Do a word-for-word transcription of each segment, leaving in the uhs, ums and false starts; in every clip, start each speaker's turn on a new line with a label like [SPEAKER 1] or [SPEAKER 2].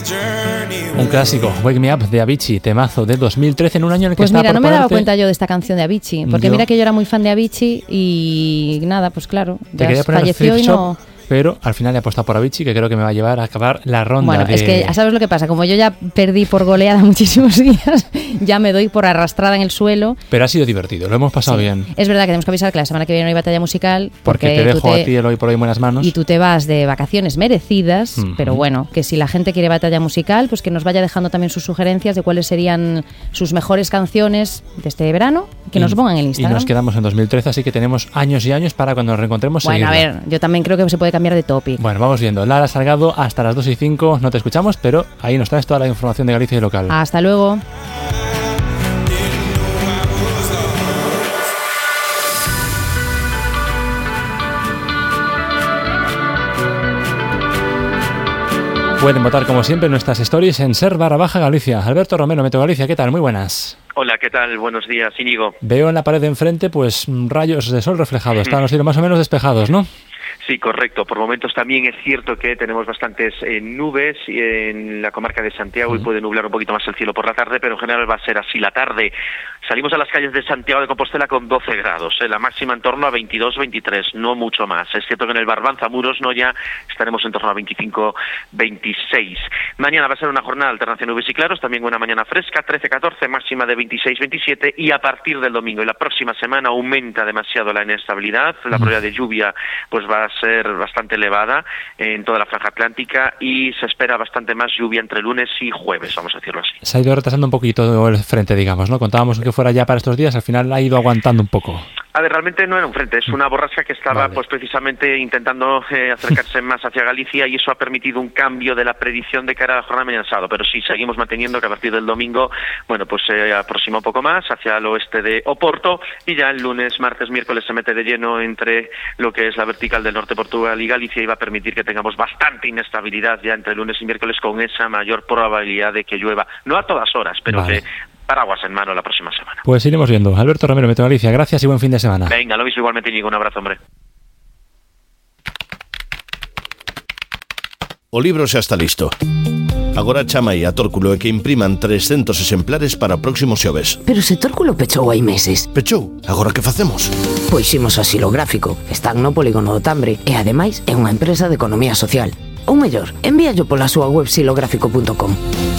[SPEAKER 1] Un clásico, Wake Me Up de Avicii, temazo de dos mil trece, en un año en el que
[SPEAKER 2] pues
[SPEAKER 1] está
[SPEAKER 2] mira,
[SPEAKER 1] por
[SPEAKER 2] no me he dado
[SPEAKER 1] ponerte...
[SPEAKER 2] cuenta yo de esta canción de Avicii, porque
[SPEAKER 1] yo...
[SPEAKER 2] mira que yo era muy fan de Avicii y nada, pues claro,
[SPEAKER 1] Te
[SPEAKER 2] ya falleció y no...
[SPEAKER 1] Pero al final he apostado por Avicii, que creo que me va a llevar a acabar la ronda.
[SPEAKER 2] Bueno,
[SPEAKER 1] de...
[SPEAKER 2] es que sabes lo que pasa, como yo ya perdí por goleada muchísimos días, ya me doy por arrastrada en el suelo.
[SPEAKER 1] Pero ha sido divertido, lo hemos pasado
[SPEAKER 2] sí.
[SPEAKER 1] bien.
[SPEAKER 2] Es verdad que tenemos que avisar que la semana que viene no hay batalla musical.
[SPEAKER 1] Porque, porque te dejo te... a ti el hoy por hoy en buenas manos.
[SPEAKER 2] Y tú te vas de vacaciones merecidas, uh-huh. pero bueno, que si la gente quiere batalla musical, pues que nos vaya dejando también sus sugerencias de cuáles serían sus mejores canciones de este verano, que y, nos pongan en el Instagram.
[SPEAKER 1] Y nos quedamos en dos mil trece, así que tenemos años y años para cuando nos reencontremos.
[SPEAKER 2] Bueno,
[SPEAKER 1] seguirla.
[SPEAKER 2] a ver, yo también creo que se puede cambiar de topic.
[SPEAKER 1] Bueno, vamos viendo. Lara Salgado, hasta las dos y cinco no te escuchamos, pero ahí nos traes toda la información de Galicia y local.
[SPEAKER 2] Hasta luego.
[SPEAKER 1] Pueden votar como siempre en nuestras stories en Ser barra baja Galicia. Alberto Romero, Meteo Galicia, ¿qué tal? Muy buenas.
[SPEAKER 3] Hola, ¿qué tal? Buenos días, Íñigo.
[SPEAKER 1] Veo en la pared de enfrente pues rayos de sol reflejados. Están los cielos más o menos despejados, ¿no?
[SPEAKER 3] Sí, correcto. Por momentos también es cierto que tenemos bastantes eh, nubes en la comarca de Santiago, uh-huh. y puede nublar un poquito más el cielo por la tarde, pero en general va a ser así la tarde. Salimos a las calles de Santiago de Compostela con doce grados, eh, la máxima en torno a veintidós, veintitrés, no mucho más. Es cierto que en el Barbanza, Muros, no ya estaremos en torno a veinticinco, veintiséis. Mañana va a ser una jornada de alternancia nubes y claros, también una mañana fresca, trece, catorce, máxima de veintiséis, veintisiete, y a partir del domingo y la próxima semana aumenta demasiado la inestabilidad, la probabilidad de lluvia pues va a ser bastante elevada en toda la franja atlántica y se espera bastante más lluvia entre lunes y jueves, vamos a decirlo así.
[SPEAKER 1] Se ha ido retrasando un poquito el frente, digamos, ¿no? Contábamos que fuera ya para estos días, al final ha ido aguantando un poco.
[SPEAKER 3] A ver, realmente no era un frente, es una borrasca que estaba vale. pues precisamente intentando eh, acercarse más hacia Galicia y eso ha permitido un cambio de la predicción de cara a la jornada de mañana sábado, pero sí, seguimos manteniendo que a partir del domingo, bueno, pues se eh, aproxima un poco más hacia el oeste de Oporto y ya el lunes, martes, miércoles se mete de lleno entre lo que es la vertical del norte de Portugal y Galicia y va a permitir que tengamos bastante inestabilidad ya entre lunes y miércoles con esa mayor probabilidad de que llueva, no a todas horas, pero vale. que paraguas en mano la próxima semana.
[SPEAKER 1] Pues iremos viendo. Alberto Romero, Meteo Galicia, gracias y buen fin de semana.
[SPEAKER 3] Venga, lo mismo igualmente, Íñigo, un abrazo, hombre.
[SPEAKER 4] O libro xa está listo. Agora chama aí a Tórculo e que impriman trescentos exemplares para o próximo xoves.
[SPEAKER 5] Pero se Tórculo pechou hai meses.
[SPEAKER 4] Pechou? Agora que facemos?
[SPEAKER 5] Pois imos a Xilográfico. Están no Polígono do Tambre e ademais é unha empresa de economía social. Ou mellor, envíallo pola súa web xilográfico punto com.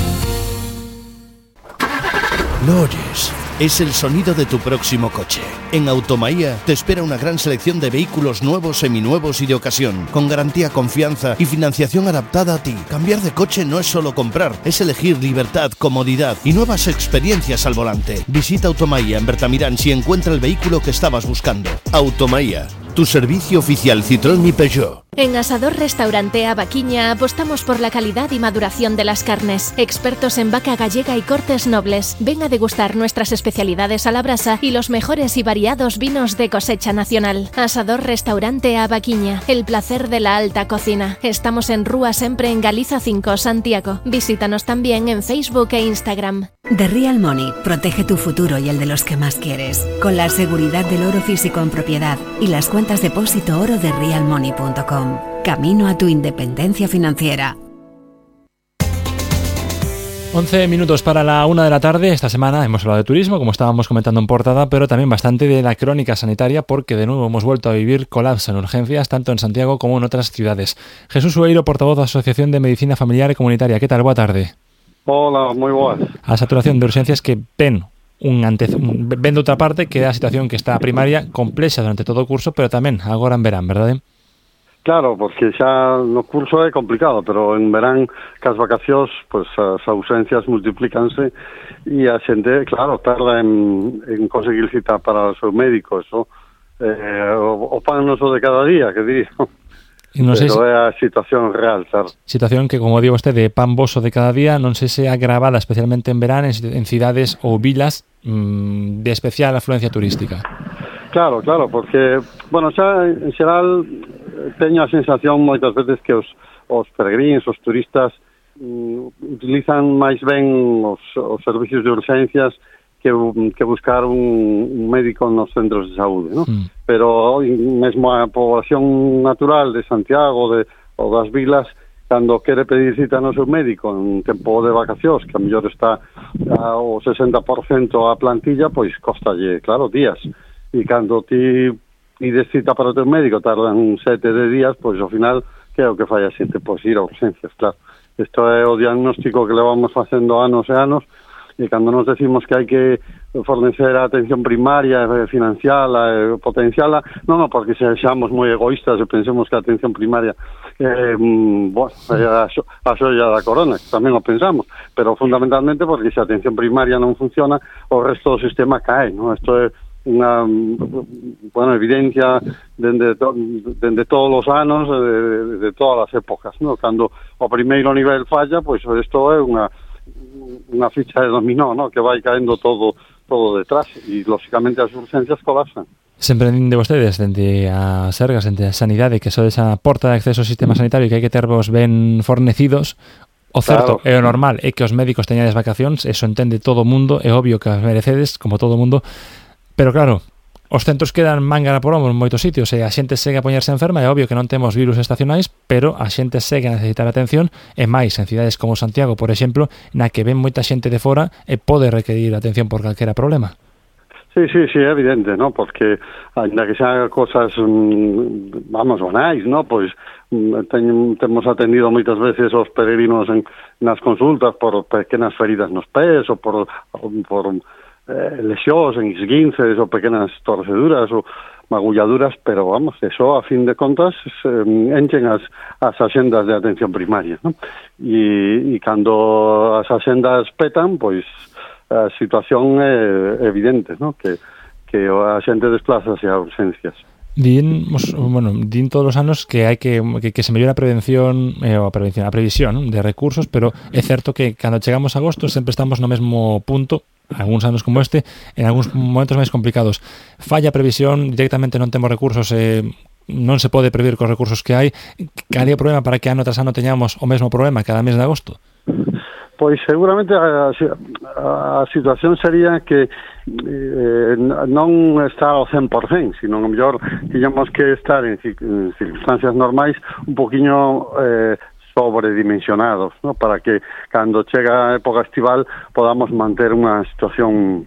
[SPEAKER 4] ¿Lo oyes? Es el sonido de tu próximo coche. En Automaía te espera una gran selección de vehículos nuevos, seminuevos y de ocasión, con garantía, confianza y financiación adaptada a ti. Cambiar de coche no es solo comprar, es elegir libertad, comodidad y nuevas experiencias al volante. Visita Automaía en Bertamirán si encuentra el vehículo que estabas buscando. Automaía, tu servicio oficial Citroën y Peugeot.
[SPEAKER 6] En Asador Restaurante Avaquiña apostamos por la calidad y maduración de las carnes. Expertos en vaca gallega y cortes nobles. Ven a degustar nuestras especialidades a la brasa y los mejores y variados vinos de cosecha nacional. Asador Restaurante Avaquiña, el placer de la alta cocina. Estamos en Rúa Sempre en Galiza cinco, Santiago. Visítanos también en Facebook e Instagram.
[SPEAKER 7] The Real Money protege tu futuro y el de los que más quieres, con la seguridad del oro físico en propiedad y las cuentas depósito oro de real money punto com. Camino a tu independencia financiera.
[SPEAKER 1] once minutos para la una de la tarde. Esta semana hemos hablado de turismo, como estábamos comentando en portada, pero también bastante de la crónica sanitaria, porque de nuevo hemos vuelto a vivir colapso en urgencias, tanto en Santiago como en otras ciudades. Jesús Ueiro, portavoz da Asociación de Medicina Familiar e Comunitaria. ¿Qué tal? Boa tarde.
[SPEAKER 8] Hola, moi boas.
[SPEAKER 1] A saturación de urgencias que ven un ante, un, ven de outra parte que é a situación que está primaria complexa durante todo o curso, pero tamén agora en verán, verdade?
[SPEAKER 8] Claro, porque xa no curso é complicado, pero en verán, cas vacacións, pues, as ausencias multiplícanse e a xente, claro, tarda en, en conseguir cita para o seu médico, eso, eh, o, o pan noso de cada día, que diría.
[SPEAKER 1] Non sei
[SPEAKER 8] pero
[SPEAKER 1] se...
[SPEAKER 8] é a situación real, claro.
[SPEAKER 1] Situación que, como digo vostede, pan voso de cada día, non sei se agravada especialmente en verán en, en cidades ou vilas mmm, de especial afluencia turística.
[SPEAKER 8] Claro, claro, porque, bueno, xa en xeral teño a sensación moitas veces que os, os peregrinos, os turistas mm, utilizan máis ben os, os servicios de urgencias que, que buscar un, un médico nos centros de saúde, ¿no? Mm. Pero mesmo a población natural de Santiago de, ou das vilas cando quere pedir cita no seu médico en tempo de vacacións, que a mellor está ao sesenta por cento a plantilla, pois costalle, claro, días. E cando ti pides cita para o teu médico, tardan sete de días, pois ao final, que é o que fai a xente? Pois ir a urgencias, claro. Isto é o diagnóstico que levamos facendo anos e anos, e cando nos decimos que hai que fornecer a atención primaria, financiala, potenciala, non, non, porque se xamos moi egoístas e pensemos que a atención primaria é, mm, bueno, é a, xo, a xoia da corona, que tamén o pensamos, pero fundamentalmente porque se a atención primaria non funciona, o resto do sistema cae, non? Isto é unha, bueno, evidencia dende, to, dende todos os anos, de, de todas as épocas, non? Cando o primeiro nivel falla, pois isto é unha unha ficha de dominó, ¿no? Que vai caendo todo todo detrás e, lógicamente, as urgencias colapsan.
[SPEAKER 1] Sempre de vostedes, dende a Sergas, dende a Sanidade, que sodes a porta de acceso ao sistema sanitario, que hai que tervos ben fornecidos. O certo, claro, é o normal, é que os médicos teñades vacacións, eso entende todo o mundo, é obvio que as merecedes, como todo o mundo, pero claro, os centros quedan manga por ombro en moitos sitios e a xente segue a poñerse enferma, é obvio que non temos virus estacionais, pero a xente segue a necesitar atención, e máis en cidades como Santiago, por exemplo, na que ven moita xente de fora e pode requerir atención por calquera problema.
[SPEAKER 8] Sí, sí, sí, é evidente, ¿no? Porque ainda que sean cosas, mmm, vamos, banais, ¿no? Pois ten, temos atendido moitas veces os peregrinos en, nas consultas por pequenas feridas nos pés ou por... por Eh, lesións, en esguinces ou pequenas torceduras ou magulladuras, pero vamos, eso a fin de contas eh, enchen as, as axendas de atención primaria, ¿no? E, e cando as axendas petan, pois a situación é evidente, ¿no? Que, que a xente desplázase a urgencias.
[SPEAKER 1] Din, bueno, din todos os anos que hai que, que, que se mellora a prevención, eh, a prevención, a previsión de recursos, pero é certo que cando chegamos a agosto sempre estamos no mesmo punto, algúns anos como este, en algúns momentos máis complicados. Falla a previsión, directamente non temos recursos, eh, non se pode prever cos recursos que hai. Cal é o problema para que ano tras ano teñamos o mesmo problema cada mes de agosto?
[SPEAKER 8] Pois seguramente a, a, a situación sería que eh, non está ao cen por cento, sino que mellor tiñamos que estar en, en circunstancias normais un poquinho eh, sobredimensionados, ¿no? Para que cando chega a época estival podamos manter unha situación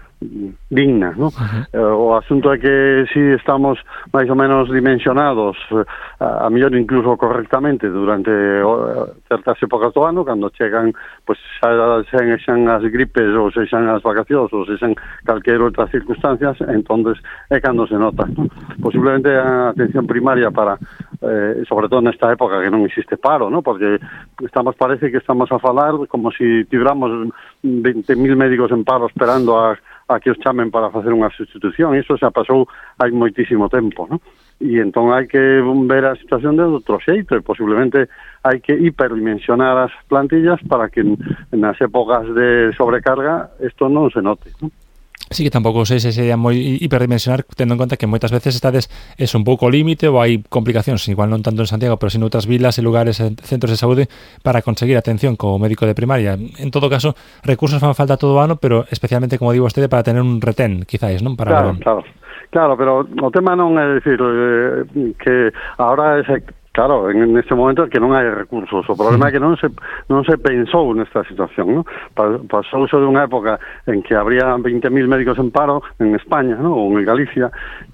[SPEAKER 8] digna, ¿no? Uh-huh. Eh, o asunto é que si estamos máis ou menos dimensionados, a, a mellor incluso correctamente durante o, certas épocas do ano, cando chegan, pues, xa, xan as gripes ou xan as vacacións ou xan calquer outras circunstancias, entonces é cando se nota, ¿no? Posiblemente a atención primaria para, eh, sobre todo nesta época que non existe paro, ¿no? Porque estamos, parece que estamos a falar como si tibramos veinte mil médicos en paro esperando a a que os chamen para facer unha sustitución. Iso xa pasou hai moitísimo tempo, ¿no? E entón hai que ver a situación de outro xeito, e posiblemente hai que hiperdimensionar as plantillas para que nas épocas de sobrecarga isto non se note, ¿no?
[SPEAKER 1] Sí, que tampouco sei se sería moi hiperdimensionar, tendo en conta que moitas veces estades es un pouco límite ou hai complicacións, igual non tanto en Santiago, pero sin outras vilas e lugares, en centros de saúde, para conseguir atención como médico de primaria. En todo caso, recursos fan falta todo o ano, pero especialmente, como digo vostede, para tener un retén, quizáis, non? Para
[SPEAKER 8] claro, claro. Claro, pero o tema non é dicir eh, que ahora é claro, en este momento é que non hai recursos. O problema é que non se non se pensou nesta situación, ¿no? Pasou de unha época en que habría veinte mil médicos en paro en España, ¿no? Ou en Galicia,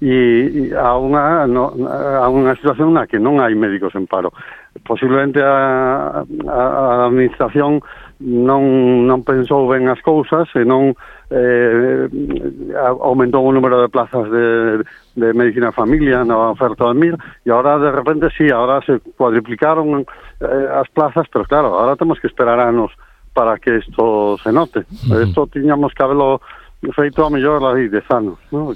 [SPEAKER 8] e, e a unha no, a unha situación na que non hai médicos en paro. Posiblemente a, a, a administración non non pensou ben as cousas e non eh, aumentou o número de plazas de, de medicina de familia na oferta de Mir, e ahora de repente sí, ahora se cuadriplicaron eh, as plazas, pero claro, ahora temos que esperar anos para que isto se note. Isto uh-huh. tiñamos que haberlo feito a mellor hai dez anos, ¿no?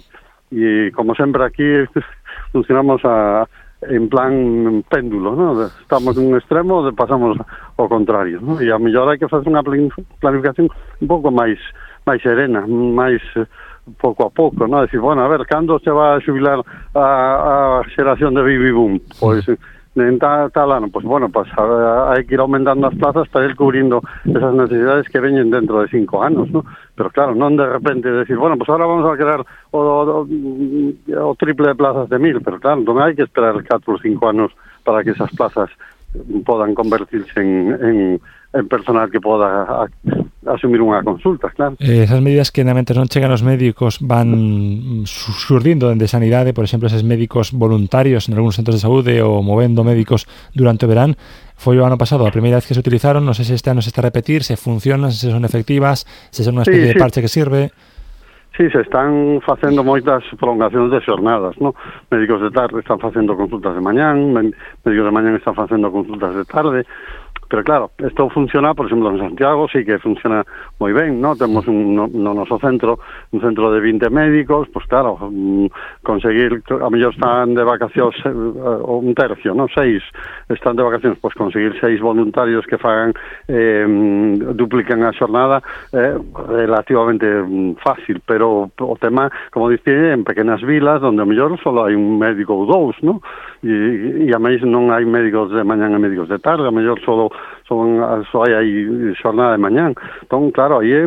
[SPEAKER 8] E como sempre aquí funcionamos a en plan péndulo, ¿no? Estamos en un extremo e pasamos ao contrario, ¿no? E a mellor hai que facer unha planificación un pouco máis máis serena, máis pouco a pouco, ¿no? Decir, bueno, a ver, cando se va a xubilar a, a xeración de baby boom? Pois en tal, tal ano, pues bueno, pues hai que ir aumentando as plazas para ir cubrindo esas necesidades que veñen dentro de cinco anos, ¿no? Pero claro, non de repente decir, bueno, pues ahora vamos a crear o, o, o triple de plazas de mil, pero claro, non hai que esperar catro ou cinco anos para que esas plazas podan convertirse en, en, en personal que poda a, asumir unha consulta, claro.
[SPEAKER 1] Eh, esas medidas que realmente non chegan os médicos van surdindo de sanidade, por exemplo, eses médicos voluntarios en algúns centros de saúde ou movendo médicos durante o verán. Foi o ano pasado a primeira vez que se utilizaron, non sei se este ano se está a repetir, se funcionan, se son efectivas, se son unha especie sí, sí. de parche que sirve.
[SPEAKER 8] Sí, se están facendo moitas prolongacións de xornadas, ¿no? Médicos de tarde están facendo consultas de mañán, médicos de mañán están facendo consultas de tarde, pero claro, isto funciona, por exemplo, en Santiago sí que funciona moi ben, ¿no? Temos un, no, no noso centro, un centro de vinte médicos, pues claro, um, conseguir, a mellor están de vacacións uh, un tercio, ¿no? Seis están de vacacións, pues conseguir seis voluntarios que fagan, eh, duplican a xornada, eh, relativamente fácil, pero o tema, como dice, en pequenas vilas, donde a mellor só hai un médico ou dous, ¿no? E, e a máis non hai médicos de mañán e médicos de tarde, a mellor só son só hai aí xornada de mañán. Entón, claro, aí é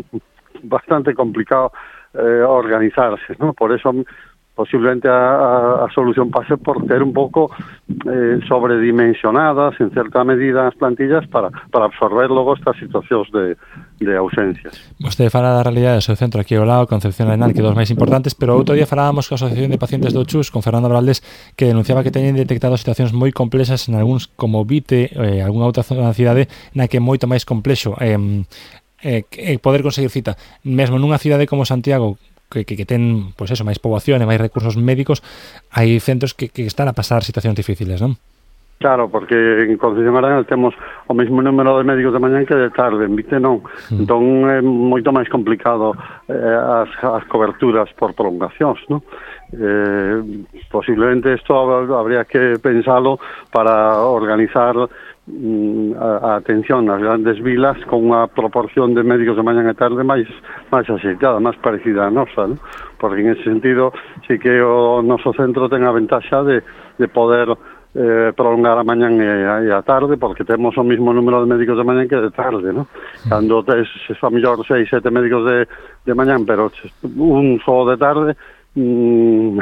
[SPEAKER 8] bastante complicado eh, organizarse, ¿no? Por eso posiblemente a, a, a solución pase por ter un pouco eh, sobredimensionadas en certa medida as plantillas para, para absorber logo estas situacións de, de ausencias.
[SPEAKER 1] Vostede fala da realidade do seu centro aquí ao lado, Concepción Arenal, que é dos máis importantes, pero outro día falábamos coa Asociación de Pacientes do Chus, con Fernando Valdés, que denunciaba que teñen detectado situacións moi complexas en algúns como Vite, eh, algunha outra zona da cidade, na que é moito máis complexo eh, eh, poder conseguir cita. Mesmo nunha cidade como Santiago, que, que, que ten, pois eso, máis poboación e máis recursos médicos, hai centros que, que están a pasar situacións difíciles, non?
[SPEAKER 8] Claro, porque en Concepción Arenal temos o mesmo número de médicos de mañán que de tarde, en Vite non. Mm. Entón é moito máis complicado eh, as, as coberturas por prolongacións, non? Eh, posiblemente isto habría que pensalo para organizar a atención nas grandes vilas con unha proporción de médicos de mañán e tarde máis máis axeitada, máis parecida a nosa, ¿no? Porque en ese sentido sí que o noso centro ten a ventaxa de, de poder eh, prolongar a mañán e a, e a tarde, porque temos o mismo número de médicos de mañán que de tarde, ¿no? Cando tes a mellor seis, sete médicos de, de mañán, pero un só de tarde, mm,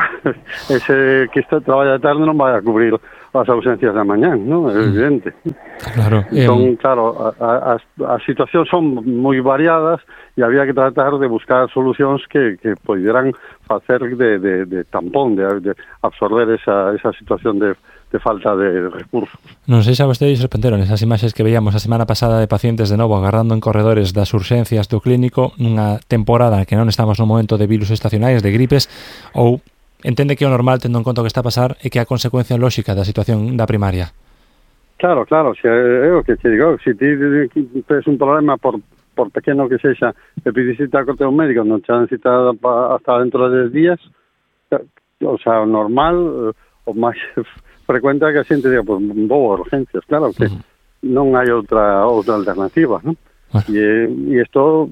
[SPEAKER 8] ese que está traballa de tarde non vai a cubrir as ausencias da mañán, ¿no? É evidente.
[SPEAKER 1] Claro.
[SPEAKER 8] Entón, claro, a, as, as situacións son moi variadas e había que tratar de buscar solucións que, que poderan facer de, de, de tampón, de, de absorber esa, esa situación de, de falta de recursos.
[SPEAKER 1] Non sei se a vostede sorprenderon esas imaxes que veíamos a semana pasada de pacientes de novo agarrando en corredores das urxencias do clínico nunha temporada que non estamos no momento de virus estacionais, de gripes, ou entende que é o normal tendo en conta o que está a pasar e que é a consecuencia lóxica da situación da primaria?
[SPEAKER 8] Claro, claro, se é o que te digo, se ti tes un problema por, por pequeno que sexa, e pides cita co teu médico, non te dan cita hasta dentro de dez días, o sea, o normal, o máis frecuente é que a xente diga, pues, vou a urgencias, claro que uh-huh. non hai outra outra alternativa, ¿no? Uh-huh. E, e isto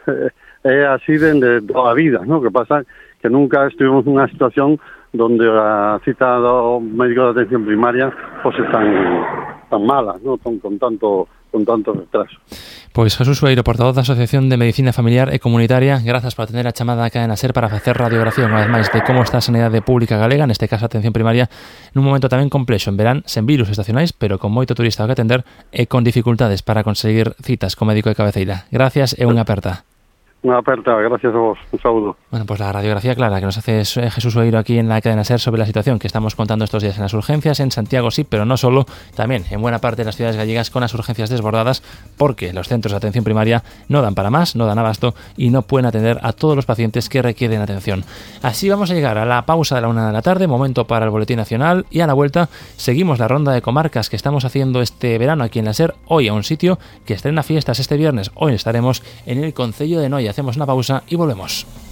[SPEAKER 8] é así dende toda a vida, ¿no? Que pasa que nunca estuvimos nunha situación donde a cita do médico de atención primaria fose tan tan mala, ¿no? Con, con tanto con tanto retraso.
[SPEAKER 1] Pois Jesús Sueiro, portavoz da Asociación de Medicina Familiar e Comunitaria, grazas por atender a chamada a Cadena Ser para facer radiografía unha vez máis de como está a sanidade pública galega, neste caso a atención primaria, nun momento tamén complexo en verán, sen virus estacionais, pero con moito turista que atender e con dificultades para conseguir citas co médico de cabeceira. Gracias e unha aperta.
[SPEAKER 8] Una aperta, gracias a vos, un saludo.
[SPEAKER 1] Bueno, pues la radiografía clara que nos hace Jesús Sueiro aquí en la Cadena Ser sobre la situación que estamos contando estos días en las urgencias, en Santiago sí, pero no solo, también en buena parte de las ciudades gallegas con las urgencias desbordadas porque los centros de atención primaria no dan para más, no dan abasto y no pueden atender a todos los pacientes que requieren atención. Así vamos a llegar a la pausa de la una de la tarde, momento para el Boletín Nacional, y a la vuelta seguimos la ronda de comarcas que estamos haciendo este verano aquí en la Ser, hoy a un sitio que estrena fiestas este viernes, hoy estaremos en el concello de Noia. Hacemos una pausa y volvemos.